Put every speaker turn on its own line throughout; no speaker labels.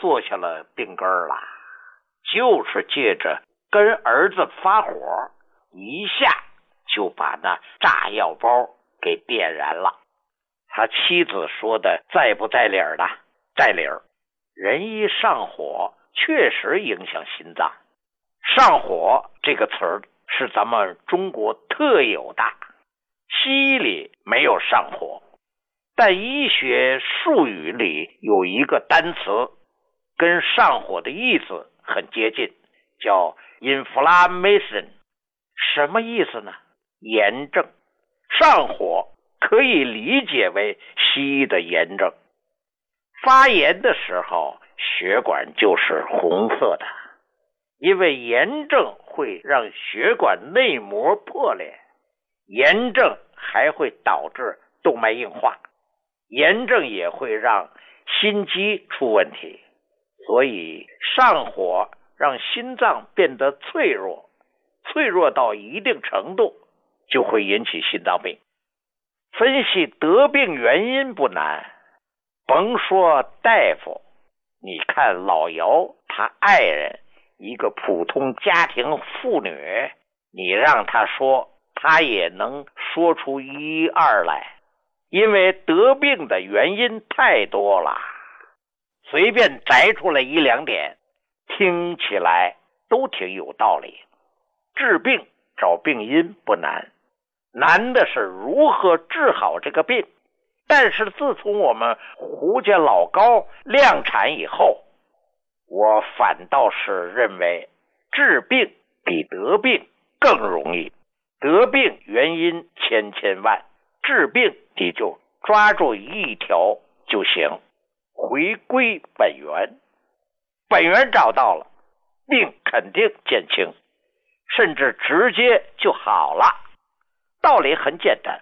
坐下了病根了，就是借着跟儿子发火，一下就把那炸药包给点燃了。他妻子说的在不在理儿的？在理儿。人一上火，确实影响心脏。上火这个词儿是咱们中国特有的，西医里没有上火，但医学术语里有一个单词跟上火的意思很接近，叫 inflammation。 什么意思呢？炎症。上火可以理解为西医的炎症。发炎的时候血管就是红色的，因为炎症会让血管内膜破裂，炎症还会导致动脉硬化，炎症也会让心肌出问题，所以上火让心脏变得脆弱，脆弱到一定程度就会引起心脏病。分析得病原因不难，甭说大夫，你看老姚他爱人一个普通家庭妇女，你让他说，他也能说出一二来，因为得病的原因太多了，随便摘出来一两点，听起来都挺有道理。治病找病因不难，难的是如何治好这个病。但是自从我们胡家老高量产以后，我反倒是认为治病比得病更容易。得病原因千千万，治病你就抓住一条就行，回归本源。本源找到了，病肯定减轻，甚至直接就好了。道理很简单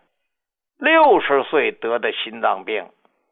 ，60岁得的心脏病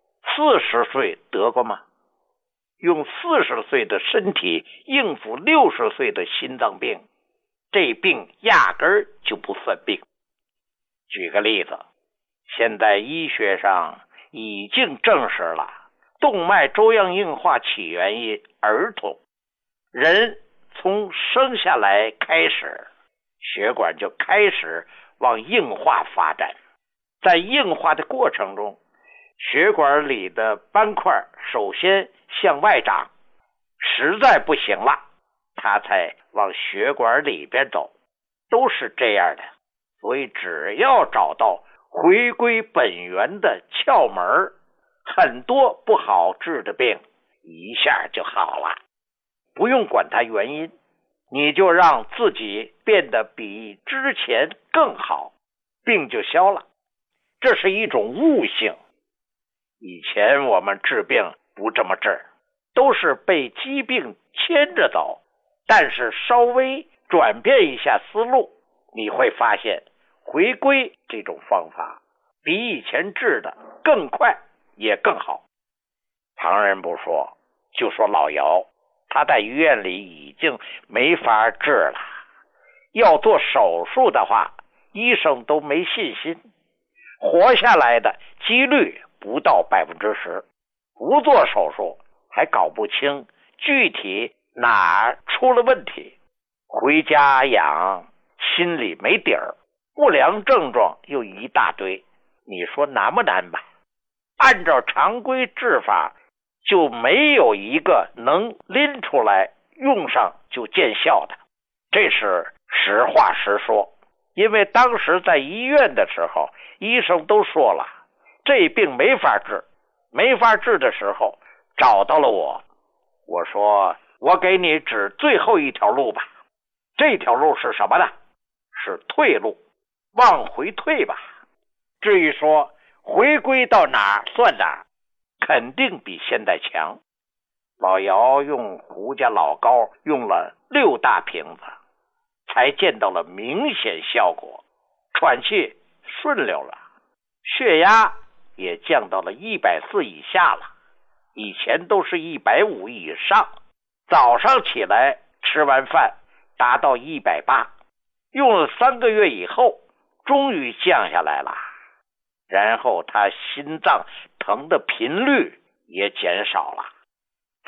，40岁得过吗？用40岁的身体应付60岁的心脏病，这病压根儿就不算病。举个例子，现在医学上已经证实了，动脉粥样硬化起源于儿童。人从生下来开始，血管就开始往硬化发展，在硬化的过程中，血管里的斑块首先向外长，实在不行了，它才往血管里边走，都是这样的。所以只要找到回归本源的窍门，很多不好治的病一下就好了。不用管它原因，你就让自己变得比之前更好，病就消了。这是一种悟性。以前我们治病不这么治，都是被疾病牵着走，但是稍微转变一下思路，你会发现回归这种方法比以前治的更快也更好。旁人不说，就说老姚，他在医院里已经没法治了，要做手术的话，医生都没信心，活下来的几率不到10%，不做手术还搞不清具体哪出了问题，回家养心里没底儿，不良症状又一大堆，你说难不难吧？按照常规治法，就没有一个能拎出来用上就见效的，这是实话实说。因为当时在医院的时候，医生都说了，这病没法治，没法治的时候找到了我，我说我给你指最后一条路吧。这条路是什么呢？是退路，往回退吧。至于说回归到哪算哪，肯定比现在强。老姚用胡家老高用了6大瓶子，才见到了明显效果，喘气顺溜了，血压也降到了140以下了，以前都是150以上。早上起来吃完饭达到180，用了3个月以后终于降下来了，然后他心脏疼的频率也减少了。